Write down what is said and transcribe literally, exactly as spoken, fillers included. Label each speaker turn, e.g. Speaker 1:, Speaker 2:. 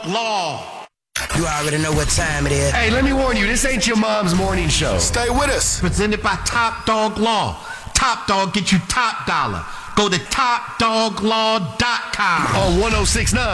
Speaker 1: Dog Law.
Speaker 2: You already know what time it is.
Speaker 3: Hey, let me warn you, this ain't your mom's morning show.
Speaker 1: Stay with us.
Speaker 4: Presented by Top Dog Law. Top Dog get you top dollar. Go to top dog law dot com.
Speaker 3: On one oh six point nine